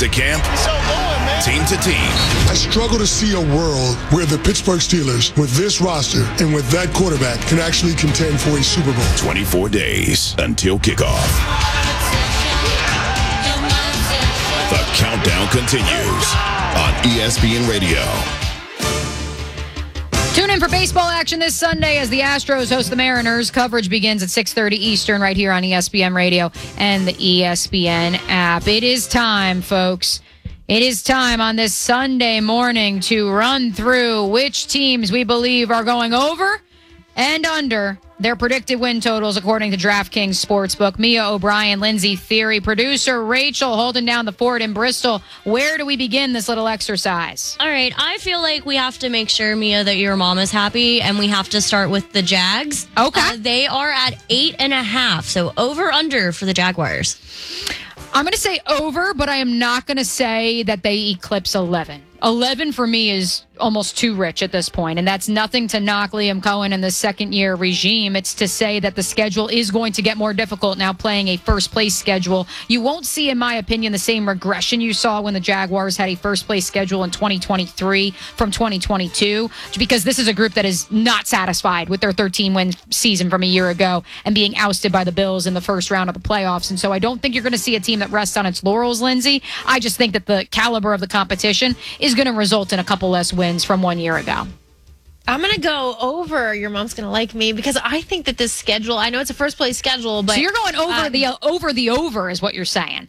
to camp, team to team. I struggle to see a world where the Pittsburgh Steelers, with this roster and with that quarterback, can actually contend for a Super Bowl. 24 days until kickoff. The countdown continues on ESPN Radio. Tune in for baseball action this Sunday as the Astros host the Mariners. Coverage begins at 6:30 Eastern right here on ESPN Radio and the ESPN app. It is time, folks. It is time on this Sunday morning to run through which teams we believe are going over and under their predicted win totals according to DraftKings Sportsbook. Mia O'Brien, Lindsay Theory, producer Rachel holding down the fort in Bristol. Where do we begin this little exercise? All right, I feel like we have to make sure, Mia, that your mom is happy, and we have to start with the Jags. Okay. They are at 8.5, so over-under for the Jaguars. I'm going to say over, but I am not going to say that they eclipse 11. 11 for me is almost too rich at this point, and that's nothing to knock Liam Cohen and the second-year regime. It's to say that the schedule is going to get more difficult now playing a first-place schedule. You won't see, in my opinion, the same regression you saw when the Jaguars had a first-place schedule in 2023 from 2022, because this is a group that is not satisfied with their 13-win season from a year ago and being ousted by the Bills in the first round of the playoffs. And so I don't think you're going to see a team that rests on its laurels, Lindsay. I just think that the caliber of the competition is going to result in a couple less wins from 1 year ago. I'm going to go over. Your mom's going to like me because I think that this schedule, I know it's a first place schedule, but. So you're going over the over is what you're saying.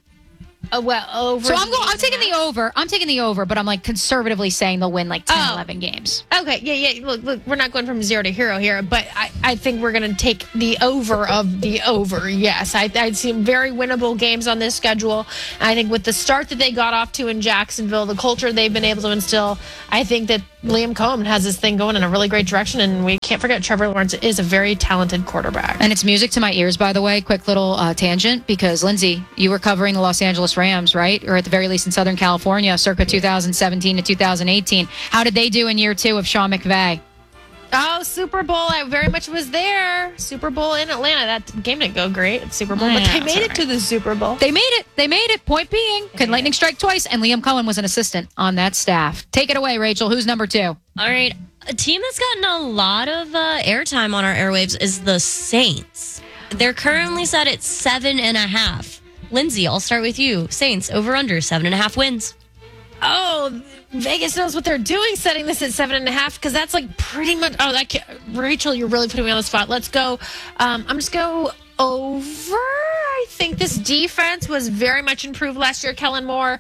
Over. So I'm taking the over. I'm taking the over, but I'm like conservatively saying they'll win like 10, 11 games. Okay. Yeah. Look, we're not going from zero to hero here, but I think we're going to take the over of the over. Yes. I see very winnable games on this schedule. And I think with the start that they got off to in Jacksonville, the culture they've been able to instill, I think that Liam Cohen has this thing going in a really great direction, and we can't forget Trevor Lawrence is a very talented quarterback. And it's music to my ears, by the way. Quick little tangent, because Lindsay, you were covering the Los Angeles Rams, right? Or at the very least in Southern California, circa 2017 to 2018. How did they do in year two of Sean McVay? Oh, Super Bowl. I very much was there. Super Bowl in Atlanta. That game didn't go great at Super Bowl, but they made it to the Super Bowl. They made it. Point being, could lightning strike twice? And Liam Cohen was an assistant on that staff. Take it away, Rachel. Who's number two? All right. A team that's gotten a lot of airtime on our airwaves is the Saints. They're currently set at 7.5. Lindsay, I'll start with you. Saints, over under 7.5 wins. Oh, Vegas knows what they're doing setting this at 7.5, because that's like pretty much. Rachel, you're really putting me on the spot. Let's go. I'm just go over. I think this defense was very much improved last year. Kellen Moore,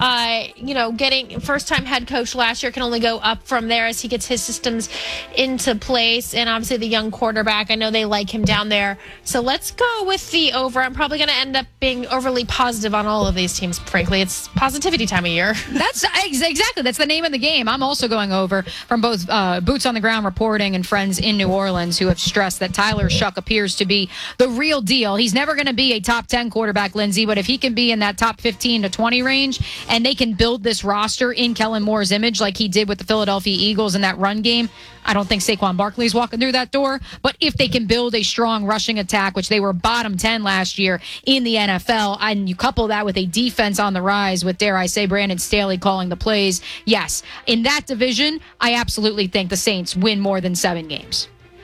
getting first-time head coach last year, can only go up from there as he gets his systems into place. And obviously the young quarterback, I know they like him down there. So let's go with the over. I'm probably going to end up being overly positive on all of these teams, frankly. It's positivity time of year. That's exactly. That's the name of the game. I'm also going over from both Boots on the Ground reporting and friends in New Orleans who have stressed that Tyler Shuck appears to be the real deal. He's never going to be a top 10 quarterback, Lindsay, but if he can be in that top 15 to 20 range and they can build this roster in Kellen Moore's image like he did with the Philadelphia Eagles in that run game, I don't think Saquon Barkley's walking through that door, but if they can build a strong rushing attack, which they were bottom 10 last year in the NFL, and you couple that with a defense on the rise with, dare I say, Brandon Staley calling the plays, yes, in that division, I absolutely think the Saints win more than 7 games.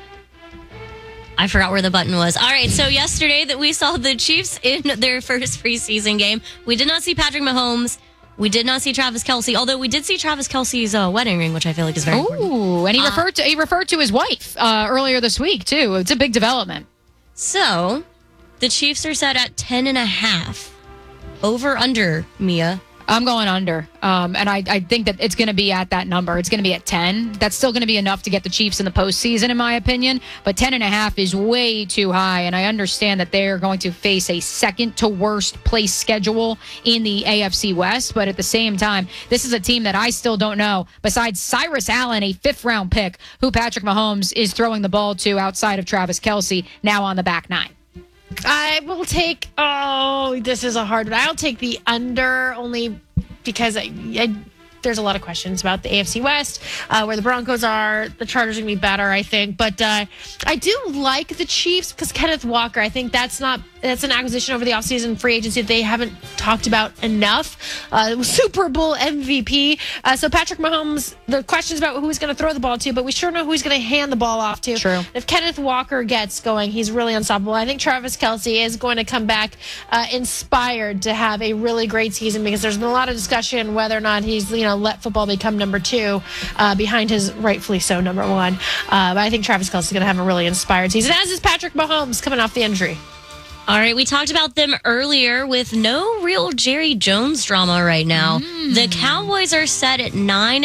I forgot where the button was. All right, so yesterday that we saw the Chiefs in their first preseason game. We did not see Patrick Mahomes. We did not see Travis Kelce, although we did see Travis Kelce's wedding ring, which I feel like is very important. Ooh, and he referred to his wife earlier this week, too. It's a big development. So, the Chiefs are set at 10.5. Over, under, Mia. I'm going under. And I think that it's going to be at that number. It's going to be at 10. That's still going to be enough to get the Chiefs in the postseason, in my opinion. But 10.5 is way too high. And I understand that they're going to face a second to worst place schedule in the AFC West. But at the same time, this is a team that I still don't know, besides Cyrus Allen, a 5th-round pick, who Patrick Mahomes is throwing the ball to outside of Travis Kelce, now on the back 9. I will take, this is a hard one. I'll take the under only because there's a lot of questions about the AFC West, where the Broncos are. The Chargers are going to be better, I think. But I do like the Chiefs because Kenneth Walker, I think that's an acquisition over the offseason free agency that they haven't talked about enough. Super Bowl MVP. So Patrick Mahomes, the questions about who he's going to throw the ball to, but we sure know who he's going to hand the ball off to. True. If Kenneth Walker gets going, he's really unstoppable. I think Travis Kelce is going to come back inspired to have a really great season because there's been a lot of discussion whether or not he's, let football become number 2 behind his rightfully so number 1. But I think Travis Kelce is going to have a really inspired season, as is Patrick Mahomes coming off the injury. All right, we talked about them earlier with no real Jerry Jones drama right now. The Cowboys are set at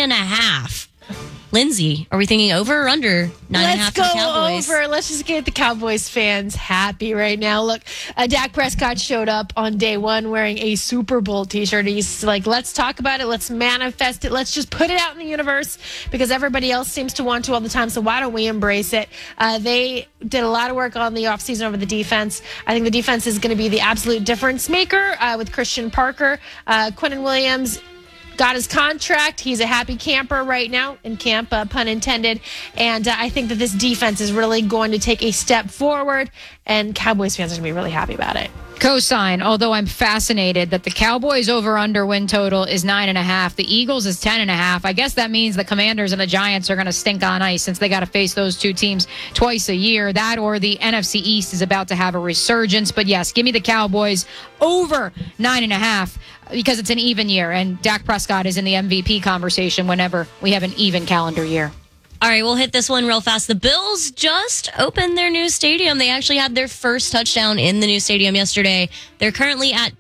9.5. Lindsay, are we thinking over or under 9.5 for the Cowboys? Let's go over. Let's just get the Cowboys fans happy right now. Look, Dak Prescott showed up on day 1 wearing a Super Bowl t-shirt. He's like, let's talk about it. Let's manifest it. Let's just put it out in the universe because everybody else seems to want to all the time. So why don't we embrace it? They did a lot of work on the offseason over the defense. I think the defense is going to be the absolute difference maker with Christian Parker. Quinnen Williams got his contract. He's a happy camper right now in camp, pun intended. And I think that this defense is really going to take a step forward, and Cowboys fans are going to be really happy about it. Cosign, although I'm fascinated that the Cowboys over-under win total is 9.5. The Eagles is 10.5. I guess that means the Commanders and the Giants are going to stink on ice since they got to face those two teams twice a year. That or the NFC East is about to have a resurgence. But yes, give me the Cowboys over 9.5 because it's an even year. And Dak Prescott is in the MVP conversation whenever we have an even calendar year. All right, we'll hit this one real fast. The Bills just opened their new stadium. They actually had their first touchdown in the new stadium yesterday. They're currently at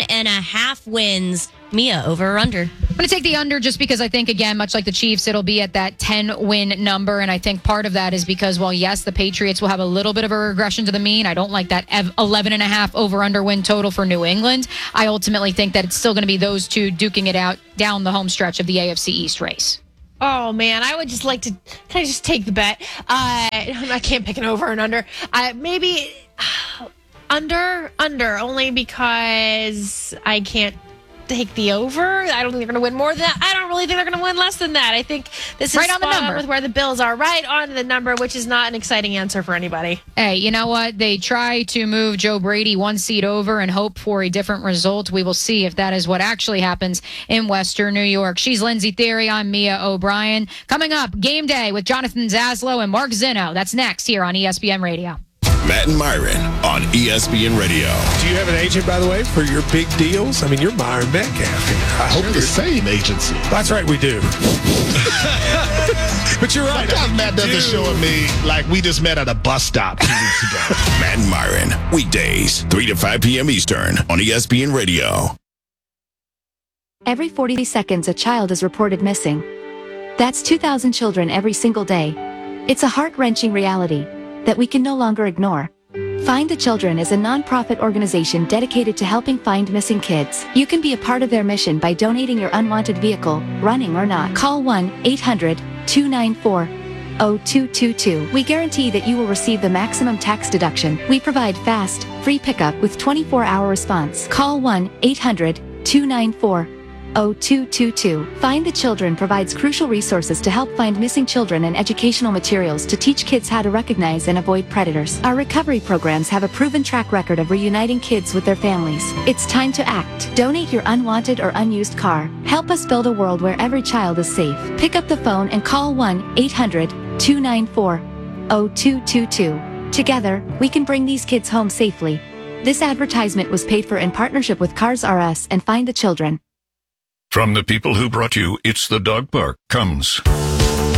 10.5 wins. Mia, over or under? I'm going to take the under just because I think, again, much like the Chiefs, it'll be at that 10-win number. And I think part of that is because, well, yes, the Patriots will have a little bit of a regression to the mean. I don't like that 11.5 over-under win total for New England. I ultimately think that it's still going to be those two duking it out down the home stretch of the AFC East race. Oh, man, I would just like to kind of just take the bet. I can't pick an over and under. Maybe under, only because I can't take the over. I don't think they're going to win more than that. I don't really think they're going to win less than that. I think this is right on the number with where the Bills are, right on the number, which is not an exciting answer for anybody. Hey, you know what? They try to move Joe Brady one seat over and hope for a different result. We will see if that is what actually happens in Western New York. She's Lindsay Theory. I'm Mia O'Brien. Coming up, Game Day with Jonathan Zaslow and Mark Zinno. That's next here on ESPN Radio. Matt and Myron on ESPN Radio. Do you have an agent, by the way, for your big deals? I mean, you're Myron Metcalf. I hope They're the same agency. That's right, we do. But you're right. Sometimes Matt doesn't show me like we just met at a bus stop 2 weeks ago. Matt and Myron, weekdays, 3 to 5 p.m. Eastern on ESPN Radio. Every 40 seconds, a child is reported missing. That's 2,000 children every single day. It's a heart-wrenching reality that we can no longer ignore. Find the Children is a non-profit organization dedicated to helping find missing kids. You can be a part of their mission by donating your unwanted vehicle, running or not. Call 1-800-294-0222. We guarantee that you will receive the maximum tax deduction. We provide fast, free pickup with 24-hour response. Call 1-800-294-0222. Find the Children provides crucial resources to help find missing children and educational materials to teach kids how to recognize and avoid predators. Our recovery programs have a proven track record of reuniting kids with their families. It's time to act. Donate your unwanted or unused car. Help us build a world where every child is safe. Pick up the phone and call 1-800-294-0222. Together, we can bring these kids home safely. This advertisement was paid for in partnership with Cars R Us and Find the Children. From the people who brought you It's the Dog Park comes